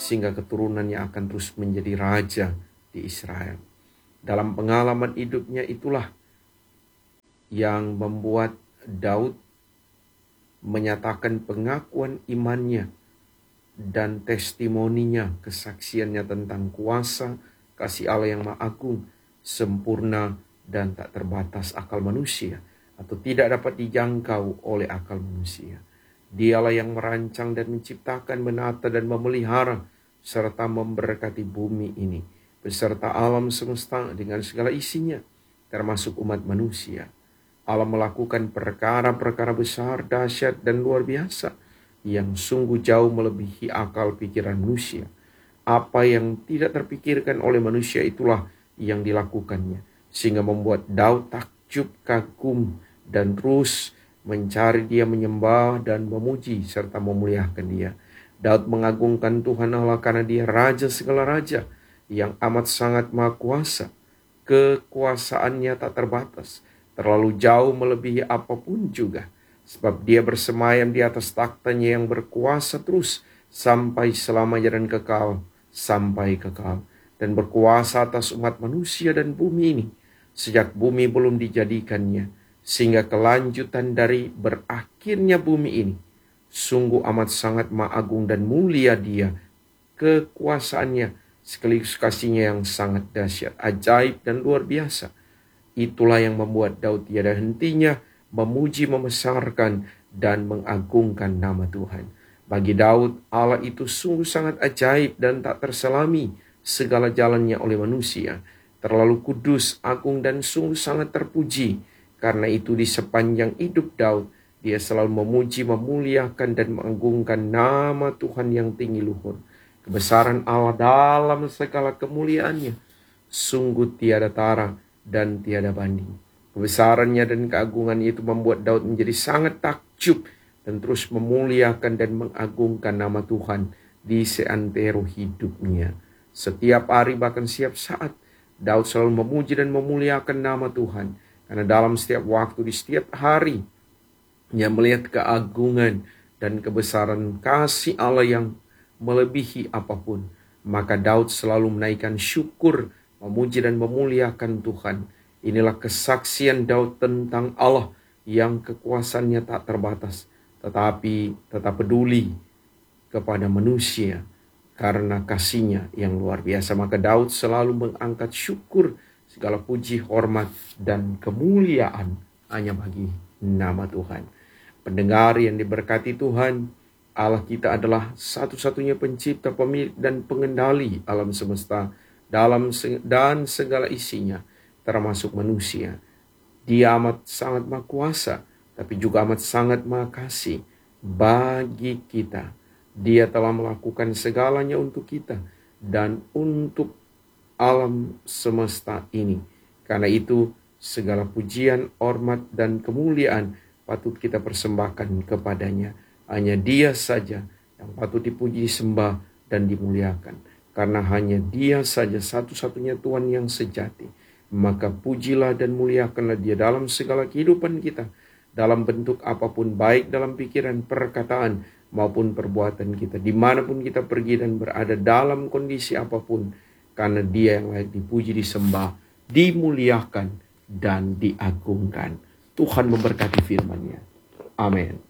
sehingga keturunannya akan terus menjadi raja di Israel. Dalam pengalaman hidupnya itulah yang membuat Daud menyatakan pengakuan imannya dan testimoninya, kesaksiannya tentang kuasa kasih Allah yang Maha Agung, sempurna dan tak terbatas akal manusia, atau tidak dapat dijangkau oleh akal manusia. Dialah yang merancang dan menciptakan, menata dan memelihara, serta memberkati bumi ini, beserta alam semesta dengan segala isinya, termasuk umat manusia. Allah melakukan perkara-perkara besar, dahsyat, dan luar biasa yang sungguh jauh melebihi akal pikiran manusia. Apa yang tidak terpikirkan oleh manusia itulah yang dilakukannya, sehingga membuat Daud takjub, kagum, dan terus mencari Dia, menyembah dan memuji serta memuliakan Dia. Daud mengagungkan Tuhan Allah karena Dia Raja segala raja yang amat sangat maha kuasa. Kekuasaannya tak terbatas, terlalu jauh melebihi apapun juga. Sebab Dia bersemayam di atas taktanya yang berkuasa terus sampai selamanya dan kekal sampai kekal. Dan berkuasa atas umat manusia dan bumi ini sejak bumi belum dijadikannya, sehingga kelanjutan dari berakhirnya bumi ini. Sungguh amat sangat maha agung dan mulia Dia, kekuasaannya sekaligus kasihnya yang sangat dahsyat, ajaib dan luar biasa. Itulah yang membuat Daud tiada hentinya memuji, membesarkan, dan mengagungkan nama Tuhan. Bagi Daud, Allah itu sungguh sangat ajaib dan tak terselami segala jalannya oleh manusia. Terlalu kudus, agung, dan sungguh sangat terpuji. Karena itu di sepanjang hidup Daud, dia selalu memuji, memuliakan, dan mengagungkan nama Tuhan yang tinggi luhur. Kebesaran Allah dalam segala kemuliaannya sungguh tiada tara dan tiada banding. Kebesarannya dan keagungannya itu membuat Daud menjadi sangat takjub dan terus memuliakan dan mengagungkan nama Tuhan di seantero hidupnya. Setiap hari bahkan setiap saat Daud selalu memuji dan memuliakan nama Tuhan. Karena dalam setiap waktu, di setiap hari, ia melihat keagungan dan kebesaran kasih Allah yang melebihi apapun. Maka Daud selalu menaikkan syukur, memuji dan memuliakan Tuhan. Inilah kesaksian Daud tentang Allah yang kekuasaannya tak terbatas, tetapi tetap peduli kepada manusia karena kasihnya yang luar biasa. Maka Daud selalu mengangkat syukur, segala puji, hormat, dan kemuliaan hanya bagi nama Tuhan. Pendengar yang diberkati Tuhan, Allah kita adalah satu-satunya pencipta, pemilik, dan pengendali alam semesta dan segala isinya, termasuk manusia. Dia amat sangat maha kuasa, tapi juga amat sangat maha kasih bagi kita. Dia telah melakukan segalanya untuk kita dan untuk alam semesta ini. Karena itu segala pujian, hormat, dan kemuliaan patut kita persembahkan kepadanya. Hanya Dia saja yang patut dipuji, disembah, dan dimuliakan. Karena hanya Dia saja satu-satunya Tuhan yang sejati. Maka pujilah dan muliakanlah Dia dalam segala kehidupan kita, dalam bentuk apapun, baik dalam pikiran, perkataan, maupun perbuatan kita, dimanapun kita pergi dan berada dalam kondisi apapun, karena Dia yang layak dipuji, disembah, dimuliakan, dan diagungkan. Tuhan memberkati firman-Nya. Amin.